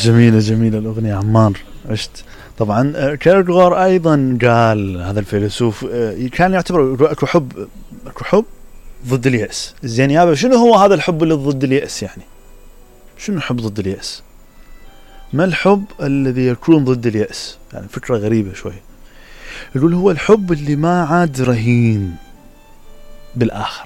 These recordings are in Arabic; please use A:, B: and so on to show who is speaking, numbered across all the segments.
A: جميلة جميلة الأغنية عمار، عشت. طبعا كيركغور أيضا قال، هذا الفيلسوف كان يعتبر أكو حب ضد اليأس. زين يابا شنو هو هذا الحب اللي ضد اليأس؟ يعني شنو حب ضد اليأس؟ ما الحب الذي يكون ضد اليأس؟ يعني فكرة غريبة شوي. يقول هو الحب اللي ما عاد رهين بالآخر.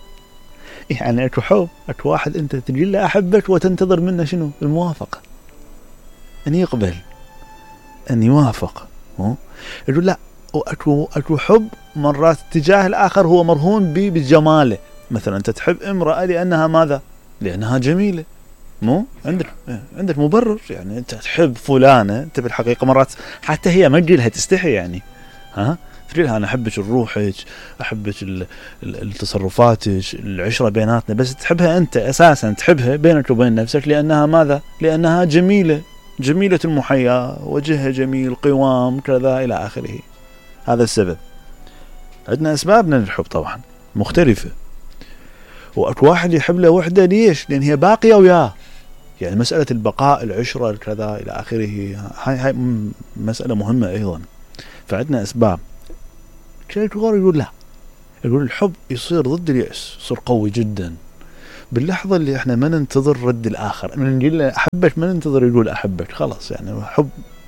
A: يعني اكو واحد انت تقول له احبك وتنتظر منه شنو؟ الموافقة، ان يقبل، ان يوافق. يقول لا، اكو حب مرات تجاه الاخر هو مرهون بجماله. مثلا انت تحب امرأة لانها ماذا؟ لانها جميلة. مو عندك مبرر. يعني انت تحب فلانة، انت بالحقيقة مرات حتى هي ما تقولها، تستحي يعني. تقول انا احبك روحك، احبك التصرفاتك، العشرة بيناتنا، بس تحبها انت اساسا، تحبها بينك وبين نفسك لانها ماذا؟ لانها جميلة المحيا، وجهها جميل، قوام كذا الى اخره. هذا السبب. عندنا اسبابنا للحب طبعا مختلفة. واكو واحد يحب له وحدة، ليش؟ لان هي باقية وياه. يعني مسألة البقاء، العشرة كذا الى اخره، هاي مسألة مهمة ايضا. فعندنا اسباب. كيركغور يقول لا، يقول الحب يصير ضد اليأس، يصير قوي جدا باللحظة اللي احنا ما ننتظر رد الآخر. نقول له أحبك، ما ننتظر يقول أحبك، خلاص. يعني حب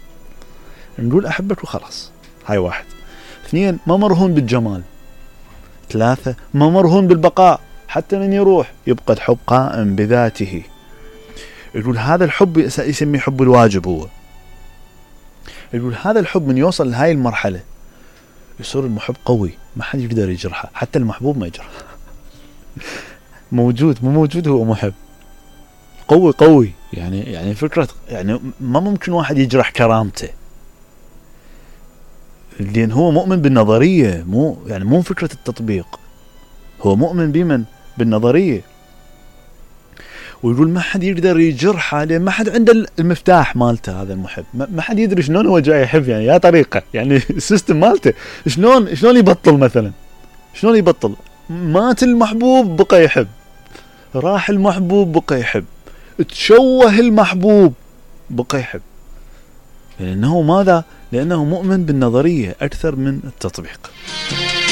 A: نقول أحبك وخلاص. هاي واحد. 2 ما مرهون بالجمال. 3 ما مرهون بالبقاء، حتى من يروح يبقى الحب قائم بذاته. يقول هذا الحب يسميه حب الواجب. هو يقول هذا الحب من يوصل لهاي المرحلة يصير المحب قوي، ما حد يقدر يجرحه، حتى المحبوب ما يجرحه. موجود مو موجود هو محب قوي. يعني فكرة، يعني ما ممكن واحد يجرح كرامته، لأن هو مؤمن بالنظرية، مو فكرة التطبيق. هو مؤمن بمن؟ بالنظرية. ويقول ما حد يقدر يجرحه، لأن ما حد عنده المفتاح مالته. هذا المحب ما حد يدري شلون هو جاي يحب، يعني يا طريقة، يعني السيستم مالته شلون يبطل. مثلا شلون يبطل؟ مات المحبوب بقى يحب، راح المحبوب بقى يحب، تشوه المحبوب بقى يحب. لأنه ماذا؟ لأنه مؤمن بالنظرية أكثر من التطبيق.